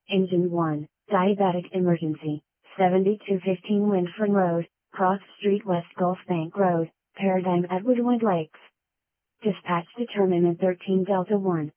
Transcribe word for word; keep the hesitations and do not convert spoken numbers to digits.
Engine one, diabetic emergency, seventy-two fifteen Winfern Road, Cross Street West Gulf Bank Road, Paradigm at Woodland Lakes. Dispatch determinant thirteen Delta one.